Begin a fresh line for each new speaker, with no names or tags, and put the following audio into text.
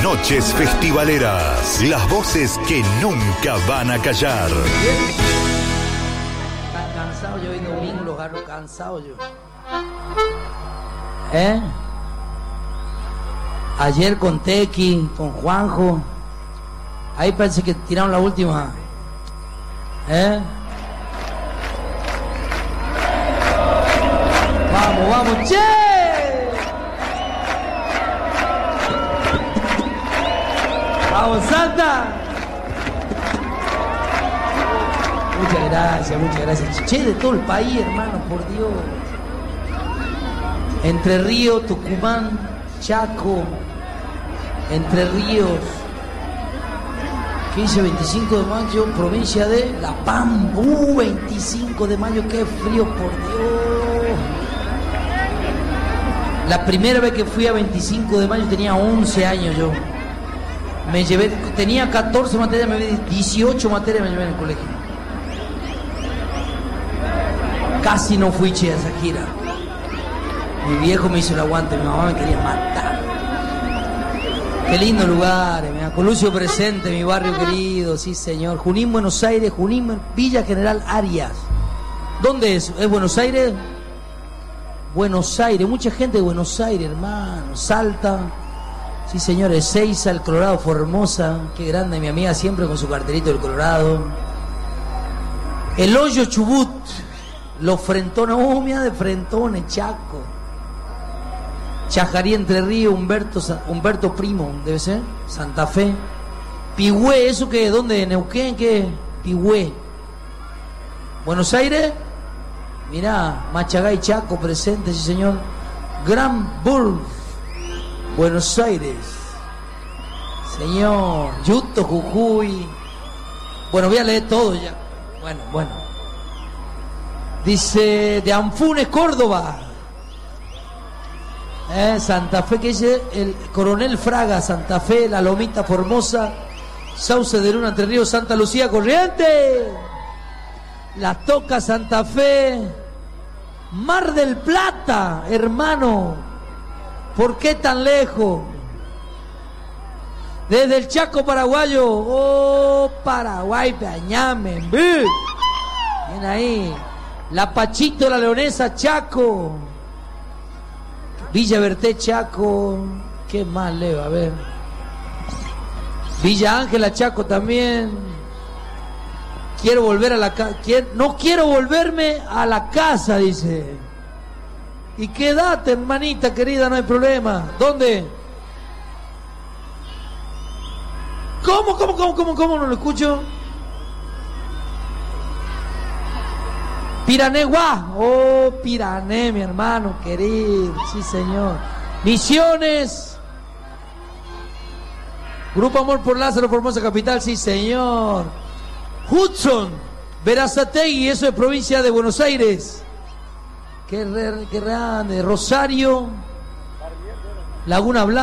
Noches festivaleras. Las voces que nunca van a callar.
Tan cansado yo, hoy domingo lo agarro cansado yo. Ayer con Tequi, con Juanjo. Ahí parece que tiraron la última. Vamos, vamos, che. Vamos, Santa. Muchas gracias. Che, de todo el país, hermano, por Dios. Entre Ríos, Tucumán, Chaco, Entre Ríos. 15, 25 de mayo, provincia de La Pampa. 25 de mayo, qué frío, por Dios. La primera vez que fui a 25 de mayo tenía 11 años yo. Me llevé, tenía 14 materias, me llevé 18 materias me llevé en el colegio. Casi no fui, che, a esa gira. Mi viejo me hizo el aguante, mi mamá me quería matar. Qué lindo lugar, mira, Colucio presente, mi barrio querido, sí señor. Junín, Buenos Aires, Junín, Villa General Arias. ¿Dónde es? ¿Es Buenos Aires? Buenos Aires, mucha gente de Buenos Aires, hermano. Salta, sí señor, Ezeiza, el Colorado, Formosa. Qué grande, mi amiga siempre con su cartelito del Colorado. El Hoyo, Chubut. Los Frentones, mira de Frentones, Chaco. Chajarí, Entre Ríos, Humberto Primo, debe ser, Santa Fe. Pigüé, ¿eso qué? ¿Dónde? ¿Neuquén? ¿Qué? Pigüé. ¿Buenos Aires? Mirá, Machagay, Chaco, presente, sí señor. Gran Bull, Buenos Aires. Señor, Yuto, Jujuy. Bueno, voy a leer todo ya. Bueno. Dice, de Anfunes, Córdoba. Santa Fe, que dice el Coronel Fraga, Santa Fe, La Lomita, Formosa, Sauce de Luna, Entre Ríos, Santa Lucía, Corrientes, La Toca, Santa Fe, Mar del Plata, hermano, ¿por qué tan lejos? Desde el Chaco paraguayo, Paraguay, Peñame, bien ahí, La Pachito, La Leonesa, Chaco, Villa Berté, Chaco. ¿Qué más leo? A ver. Villa Ángela, Chaco también. Quiero volver a la casa. No quiero volverme a la casa, dice. Y quédate, hermanita querida, no hay problema. ¿Dónde? ¿Cómo? No lo escucho. Piraneguá, Pirané, mi hermano querido, sí señor. Misiones, Grupo Amor por Lázaro, Formosa Capital, sí señor. Hudson, Verazategui, eso es provincia de Buenos Aires. Qué grande, Rosario, Laguna Blanca.